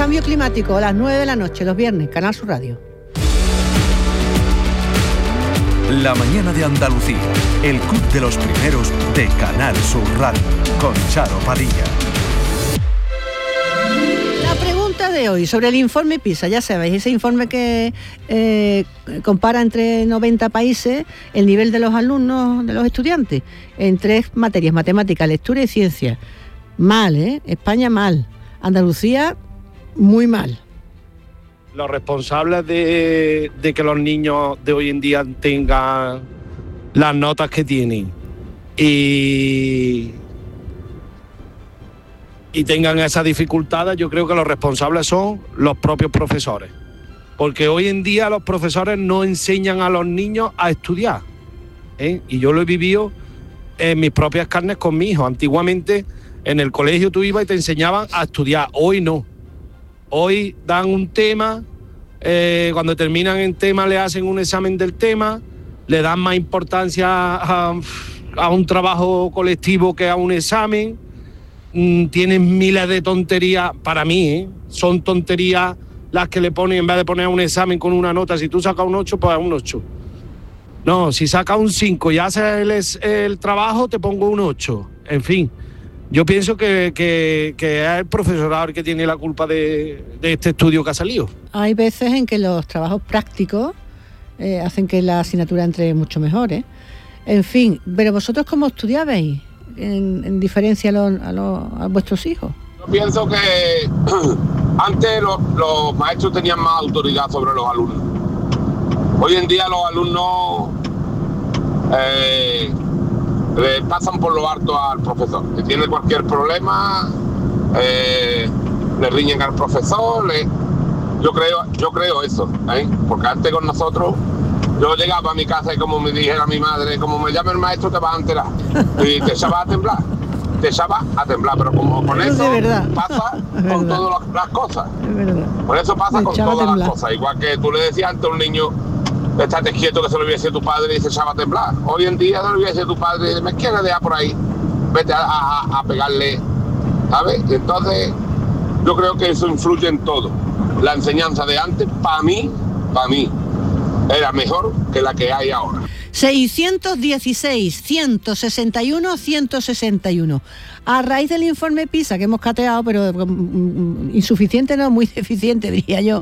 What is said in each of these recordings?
Cambio Climático a las 9 de la noche, los viernes, Canal Sur Radio. La mañana de Andalucía, el club de los primeros de Canal Sur Radio, con Charo Padilla. La pregunta de hoy sobre el informe PISA, ya sabéis, ese informe que compara entre 90 países el nivel de los alumnos, de los estudiantes, en 3 materias, matemáticas, lectura y ciencia. Mal, España mal, Andalucía muy mal. Los responsables de que los niños de hoy en día tengan las notas que tienen y tengan esas dificultades, yo creo que los responsables son los propios profesores. Porque hoy en día los profesores no enseñan a los niños a estudiar, y yo lo he vivido en mis propias carnes con mi hijo. Antiguamente en el colegio tú ibas y te enseñaban a estudiar, hoy no. Hoy dan un tema, cuando terminan el tema le hacen un examen del tema, le dan más importancia a un trabajo colectivo que a un examen. Tienen miles de tonterías, para mí, son tonterías las que le ponen, en vez de poner un examen con una nota, si tú sacas un 8, pues un 8. No, si sacas un 5 y haces el trabajo, te pongo un 8. En fin, yo pienso que es el profesorado el que tiene la culpa de este estudio que ha salido. Hay veces en que los trabajos prácticos hacen que la asignatura entre mucho mejor, En fin, pero vosotros ¿cómo estudiabais en diferencia a vuestros hijos? Yo pienso que antes los maestros tenían más autoridad sobre los alumnos. Hoy en día los alumnos le pasan por lo alto al profesor. Si tiene cualquier problema, le riñen al profesor. Yo creo eso, porque antes con nosotros, yo llegaba a mi casa y como me dijera mi madre, como me llame el maestro te vas a enterar. Y te echaba a temblar. Pero como con eso pasa con todas las cosas. Por eso pasa con todas las cosas. Igual que tú le decías antes a un niño, estate quieto que se lo voy a decir a tu padre y se echaba a temblar. Hoy en día se lo voy a decir a tu padre y me quieres dejar por ahí, vete a pegarle, ¿sabes? Entonces yo creo que eso influye en todo. La enseñanza de antes, para mí, era mejor que la que hay ahora. 616, 161, 161. A raíz del informe PISA que hemos cateado, pero insuficiente, no, muy deficiente, diría yo,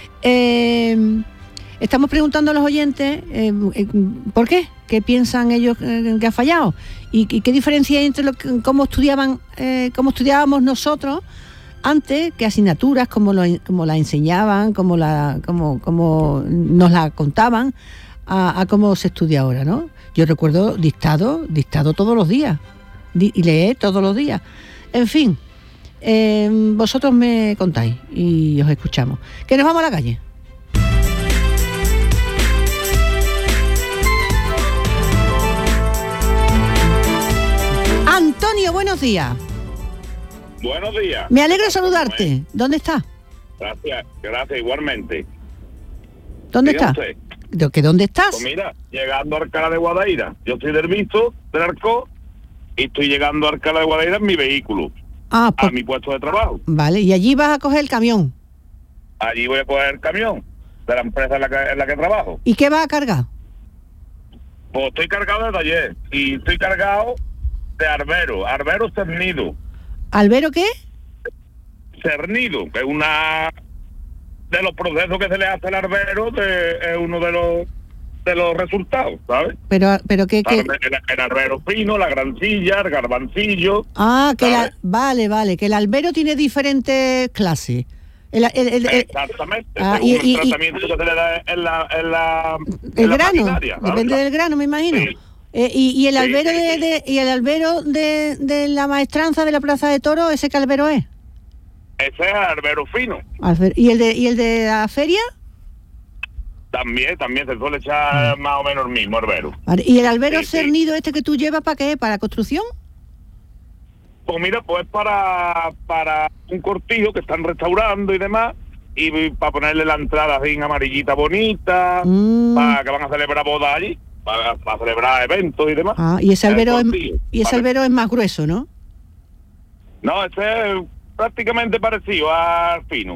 estamos preguntando a los oyentes ¿por qué? ¿Qué piensan ellos que ha fallado? ¿Y qué diferencia hay entre cómo estudiábamos nosotros antes, qué asignaturas, cómo la enseñaban, cómo nos la contaban, a cómo se estudia ahora, ¿no? Yo recuerdo dictado todos los días, y leer todos los días. En fin, vosotros me contáis y os escuchamos. Que nos vamos a la calle. Antonio, buenos días. Buenos días. Me alegro saludarte. ¿Dónde está? Gracias, igualmente. ¿Dónde está? Usted. ¿Dónde estás? Pues mira, llegando a Alcalá de Guadaira. Yo soy del Visto, del Arco, y estoy llegando a Alcalá de Guadaira en mi vehículo, a mi puesto de trabajo. Vale, y allí vas a coger el camión. Allí voy a coger el camión de la empresa en la que trabajo. ¿Y qué vas a cargar? Pues estoy cargado de taller y estoy cargado de arbero cernido. ¿Albero qué? Cernido, que es una de los procesos que se le hace al arbero, es uno de los resultados, ¿sabes? Pero ¿qué? El arbero fino, la grancilla, el garbancillo. Vale, que el albero tiene diferentes clases. Exactamente, el tratamiento que se le da en la grano, maquinaria, depende del grano, me imagino. Sí. Y el albero y el albero de la maestranza de la Plaza de Toros, ¿ese qué albero es? Ese es albero fino. ¿Y el de la feria? También se suele echar más o menos el mismo albero. Vale. ¿Y el albero cernido este que tú llevas para qué? ¿Para construcción? Pues mira, pues para un cortijo que están restaurando y demás, y para ponerle la entrada así en amarillita bonita, para que van a celebrar bodas allí, para celebrar eventos y demás. Y ese albero albero es más grueso, ¿no? No, ese es prácticamente parecido al fino.